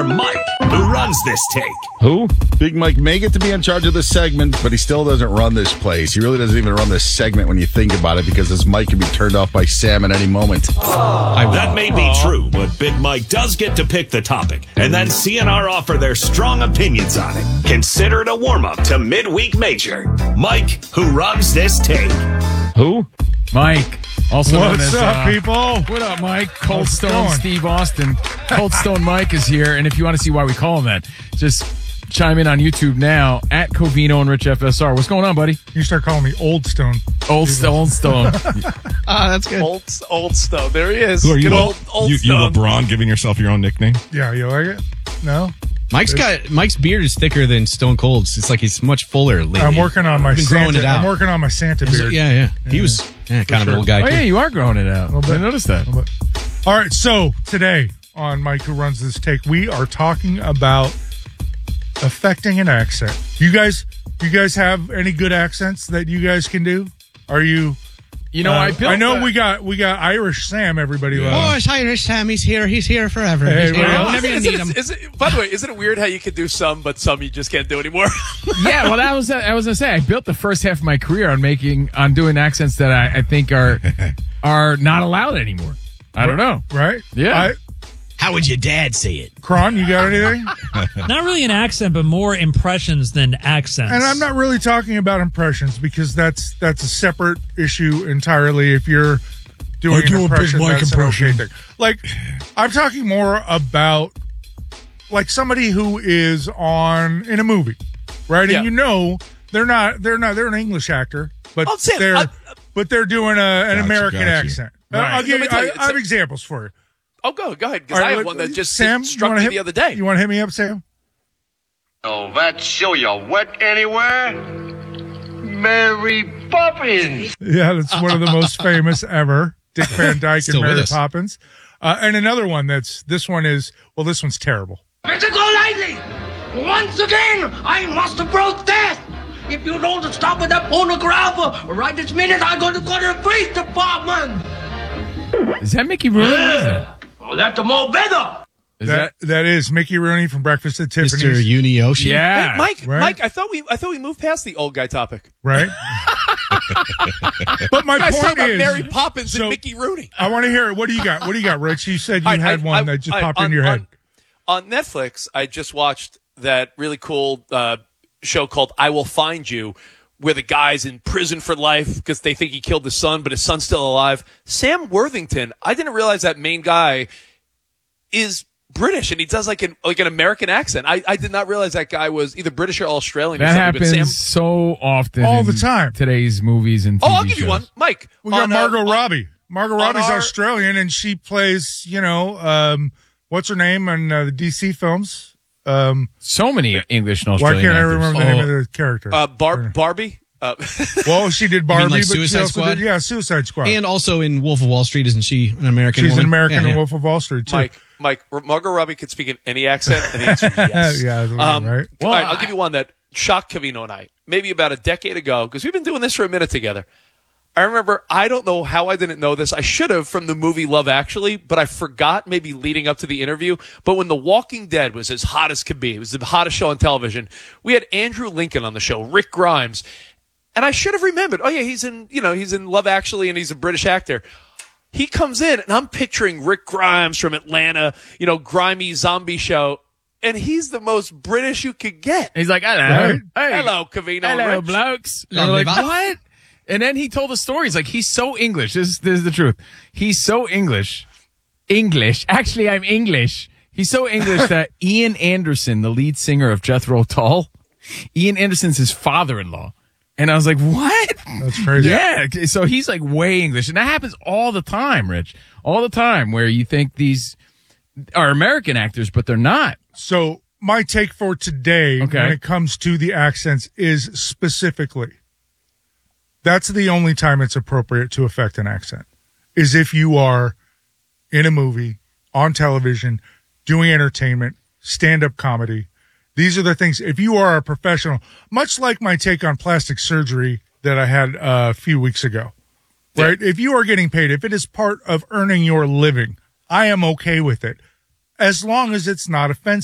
for Mike, who runs this take. Who? Big Mike may get to be in charge of this segment, but he still doesn't run this place. He really doesn't even run this segment when you think about it, because this mic can be turned off by Sam at any moment. That may be true, but Big Mike does get to pick the topic, and then CNR offer their strong opinions on it. Consider it a warm-up to Midweek Major. Mike, who runs this take. Who? Mike. Also known What's as, up, people? What up, Mike? Cold How's it Stone going? Steve Austin. Cold Stone Mike is here, and if you want to see why we call him that, just chime in on YouTube now at Covino and Rich FSR. What's going on, buddy? You start calling me Old Stone. Old Stone. That's good. Old Stone. There he is. Who are you? Good old you Stone. LeBron giving yourself your own nickname? Yeah, you like it? No? Mike's beard is thicker than Stone Cold's. It's like he's much fuller lately. I'm working on my I've been growing Santa. it out. I'm working on my Santa beard. Yeah. He was kind of an old guy. Oh, too. yeah, you are growing it out. I noticed that. All right, so today on Mike Who Runs This Take, we are talking about affecting an accent. You guys have any good accents that you guys can do? Are you? You know, I know we got Irish Sam. Everybody loves. Oh, it's Irish Sam. He's here. He's here forever. Hey, He's here. well, Whenever you need him. By the way, isn't it weird how you can do some, but some you just can't do anymore? Yeah, well, I was gonna say I built the first half of my career on doing accents that I think are not allowed anymore. I don't know. Right? Yeah. How would your dad say it? Kron, you got anything? Not really an accent, but more impressions than accents. And I'm not really talking about impressions, because that's a separate issue entirely. If you're doing an impression, that's an okay thing. Like, I'm talking more about like somebody who is in a movie, right? Yeah. And you know they're an English actor, but Oh, Sam, they're doing an American gotcha. accent. Right. I'll give Let you. me tell you, I have examples for you. Oh, go ahead, because All right, I have one that just Sam, struck you me wanna the other day. You want to hit me up, Sam? Oh, that show you wet anywhere? Mary Poppins. Yeah, that's one of the most famous ever. Dick Van Dyke and Still with Mary us. Poppins. And another one this one's terrible. Better go lightly. Once again, I must protest. If you don't stop with that pornographer right this minute, I'm going to go to the police department. Is that Mickey Rooney? What is that? Oh, that's more better. Is That is Mickey Rooney from Breakfast at Mr. Tiffany's. Unioshi. Yeah. Mike, Right? Mike, I thought we moved past the old guy topic. Right? But my I was point talking about is, Mary Poppins so- and Mickey Rooney. I want to hear it. What do you got? What do you got, Rich? You said you had one that just popped in your head. On Netflix, I just watched that really cool show called I Will Find You, where the guy's in prison for life because they think he killed his son, but his son's still alive. Sam Worthington, I didn't realize that main guy is British, and he does like an American accent. I did not realize that guy was either British or Australian. That or something, but happens Sam, so often. All the in time. Today's movies and TV I'll give you shows. one, Mike. We got on, Margot Robbie. Margot Robbie's our- Australian, and she plays, what's her name in the DC films? So many English and Why Australian can't I actors. remember the name of the character? Barbie. Well, she did Barbie, like but she Suicide also Squad? did Suicide Squad. And also in Wolf of Wall Street, isn't she an American She's woman? an American Yeah, in Wolf of Wall Street too. Mike, Margot Robbie could speak in any accent, and the answer is yes. Yeah, right. All right, I'll give you one that shocked Covino and I, maybe about a decade ago, because we've been doing this for a minute together. I remember, I don't know how I didn't know this. I should have from the movie Love Actually, but I forgot maybe leading up to the interview. But when The Walking Dead was as hot as could be, it was the hottest show on television, we had Andrew Lincoln on the show, Rick Grimes. And I should have remembered, oh yeah, he's in Love Actually, and he's a British actor. He comes in, and I'm picturing Rick Grimes from Atlanta, grimy zombie show, and he's the most British you could get. He's like, hello. Right. Hey. Hello, Covino. Hello, Rich. blokes. And Lovely I'm like, vibe. what? And then he told the story. He's like, he's so English. This is the truth. He's so English. Actually, I'm English. He's so English that Ian Anderson, the lead singer of Jethro Tull, Ian Anderson's his father-in-law. And I was like, what? That's crazy. Yeah. So he's like way English. And that happens all the time, Rich. All the time, where you think these are American actors, but they're not. So my take for today, Okay. when it comes to the accents, is specifically, that's the only time it's appropriate to affect an accent, is if you are in a movie, on television, doing entertainment, stand-up comedy. These are the things, if you are a professional, much like my take on plastic surgery that I had a few weeks ago, right? If you are getting paid, if it is part of earning your living, I am okay with it, as long as it's not offensive.